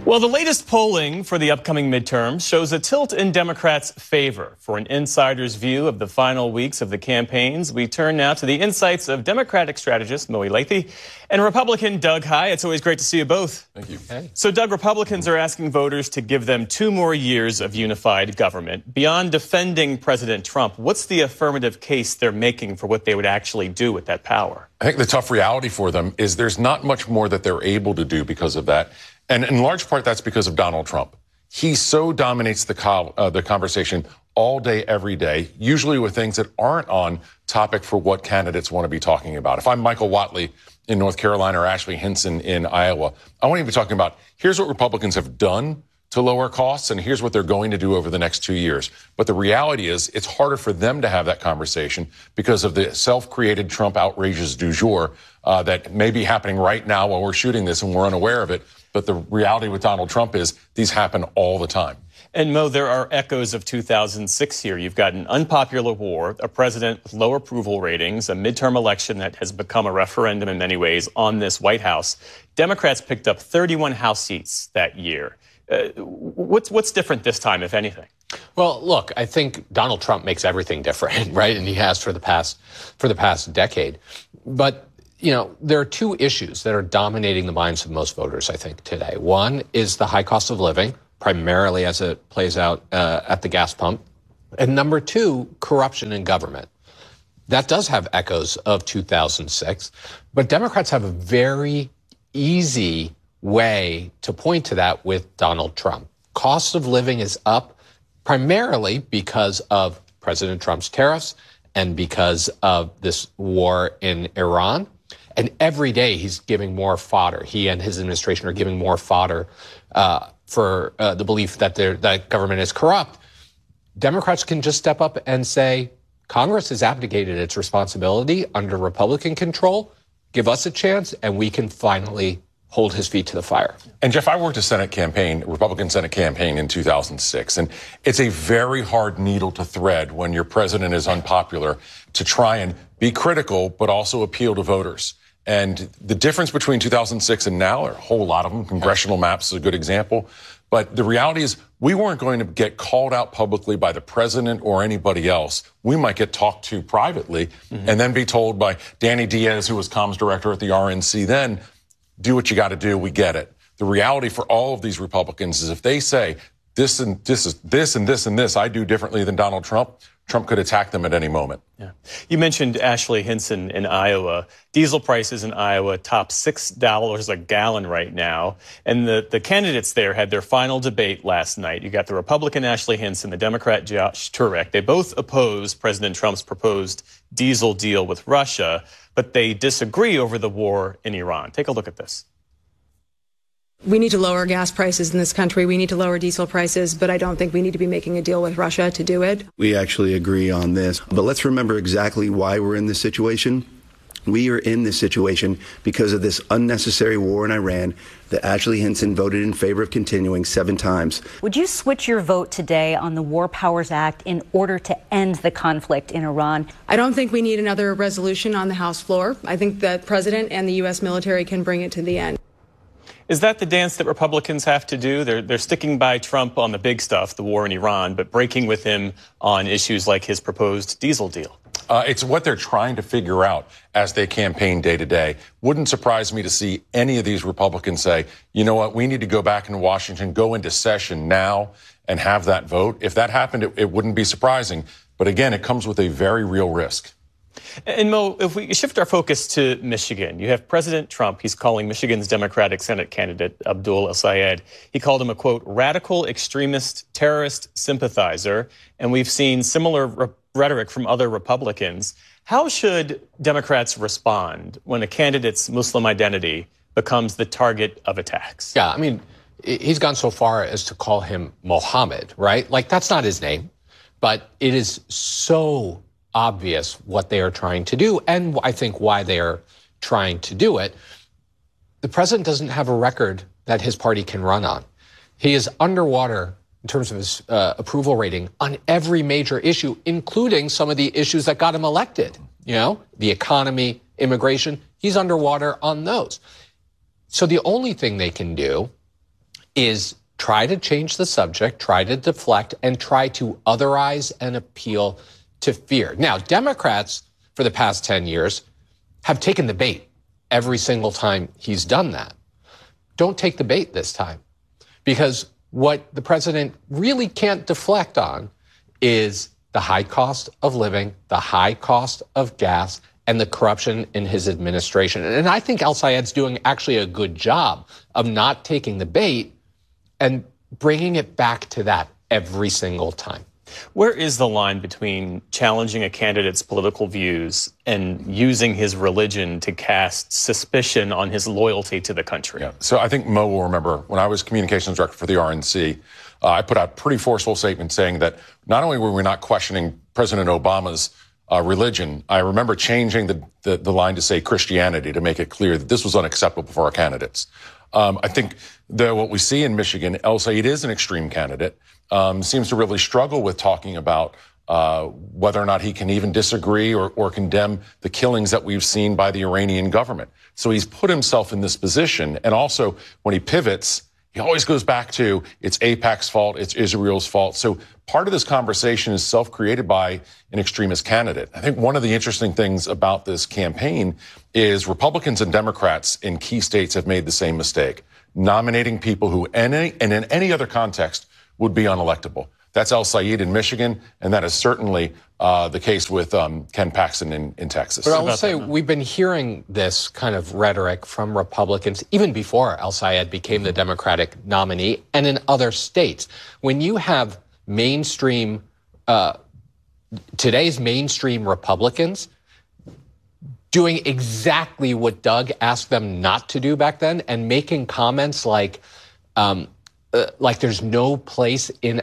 Well, the latest polling for the upcoming midterms shows a tilt in Democrats' favor. For an insider's view of the final weeks of the campaigns, we turn now to the insights of Democratic strategist Mo Elleithee and Republican Doug Heye. It's always great to see you both. Thank you. Hey. So, Doug, Republicans are asking voters to give them 2 more years of unified government. Beyond defending President Trump, what's the affirmative case they're making for what they would actually do with that power? I think the tough reality for them is there's not much more that they're able to do because of that. And in large part, that's because of Donald Trump. He so dominates the conversation all day, every day, usually with things that aren't on topic for what candidates want to be talking about. If I'm Michael Whatley in North Carolina or Ashley Hinson in Iowa, I want to be talking about here's what Republicans have done to lower costs, and here's what they're going to do over the next 2 years. But the reality is it's harder for them to have that conversation because of the self-created Trump outrages du jour that may be happening right now while we're shooting this and we're unaware of it. But the reality with Donald Trump is these happen all the time. And Mo, there are echoes of 2006 here. You've got an unpopular war, a president with low approval ratings, a midterm election that has become a referendum in many ways on this White House. Democrats picked up 31 House seats that year. What's different this time, if anything? Well, look, I think Donald Trump makes everything different, right? And he has for the past decade. But you know, there are 2 issues that are dominating the minds of most voters, I think, today. One is the high cost of living, primarily as it plays out at the gas pump. And number 2, corruption in government. That does have echoes of 2006. But Democrats have a very easy way to point to that with Donald Trump. Cost of living is up primarily because of President Trump's tariffs and because of this war in Iran. And every day he's giving more fodder. He and his administration are giving more fodder for the belief that that government is corrupt. Democrats can just step up and say, Congress has abdicated its responsibility under Republican control. Give us a chance, and we can finally hold his feet to the fire. And Jeff, I worked a Republican Senate campaign in 2006, and it's a very hard needle to thread when your president is unpopular to try and be critical, but also appeal to voters. And the difference between 2006 and now, there are a whole lot of them. Congressional maps is a good example. But the reality is we weren't going to get called out publicly by the president or anybody else. We might get talked to privately and then be told by Danny Diaz, who was comms director at the RNC then, do what you got to do. We get it. The reality for all of these Republicans is if they say this and this is this and this and this I do differently than Donald Trump, Trump could attack them at any moment. Yeah. You mentioned Ashley Hinson in Iowa. Diesel prices in Iowa top $6 a gallon right now. And the candidates there had their final debate last night. You got the Republican Ashley Hinson, the Democrat Josh Turek. They both oppose President Trump's proposed diesel deal with Russia, but they disagree over the war in Iran. Take a look at this. We need to lower gas prices in this country. We need to lower diesel prices, but I don't think we need to be making a deal with Russia to do it. We actually agree on this, but let's remember exactly why we're in this situation. We are in this situation because of this unnecessary war in Iran that Ashley Hinson voted in favor of continuing 7 times. Would you switch your vote today on the War Powers Act in order to end the conflict in Iran? I don't think we need another resolution on the House floor. I think the president and the U.S. military can bring it to the end. Is that the dance that Republicans have to do? They're sticking by Trump on the big stuff, the war in Iran, but breaking with him on issues like his proposed diesel deal. It's what they're trying to figure out as they campaign day to day. Wouldn't surprise me to see any of these Republicans say, you know what, we need to go back into Washington, go into session now and have that vote. If that happened, it wouldn't be surprising. But again, it comes with a very real risk. And Mo, if we shift our focus to Michigan, you have President Trump. He's calling Michigan's Democratic Senate candidate, Abdul El-Sayed. He called him a, quote, radical extremist terrorist sympathizer. And we've seen similar rhetoric from other Republicans. How should Democrats respond when a candidate's Muslim identity becomes the target of attacks? Yeah, I mean, he's gone so far as to call him Mohammed, right? Like, that's not his name. But it is so obvious what they are trying to do, and I think why they are trying to do it. The president doesn't have a record that his party can run on. He is underwater in terms of his approval rating on every major issue, including some of the issues that got him elected. You know, the economy, immigration, he's underwater on those. So the only thing they can do is try to change the subject, try to deflect, and try to otherize and appeal to fear. Now, Democrats for the past 10 years have taken the bait every single time he's done that. Don't take the bait this time, because what the president really can't deflect on is the high cost of living, the high cost of gas, and the corruption in his administration. And I think El-Sayed's doing actually a good job of not taking the bait and bringing it back to that every single time. Where is the line between challenging a candidate's political views and using his religion to cast suspicion on his loyalty to the country? Yeah. So I think Mo will remember when I was communications director for the RNC, I put out a pretty forceful statement saying that not only were we not questioning President Obama's religion, I remember changing the line to say Christianity to make it clear that this was unacceptable for our candidates. I think that what we see in Michigan, El-Sayed is an extreme candidate, seems to really struggle with talking about whether or not he can even disagree or condemn the killings that we've seen by the Iranian government. So he's put himself in this position. And also, when he pivots, he always goes back to it's AIPAC's fault, it's Israel's fault. So part of this conversation is self-created by an extremist candidate. I think one of the interesting things about this campaign is Republicans and Democrats in key states have made the same mistake, nominating people who in any other context would be unelectable. That's El-Sayed in Michigan, and that is certainly the case with Ken Paxton in Texas. But I will say we've been hearing this kind of rhetoric from Republicans even before El-Sayed became the Democratic nominee and in other states. When you have mainstream, today's mainstream Republicans doing exactly what Doug asked them not to do back then and making comments like there's no place in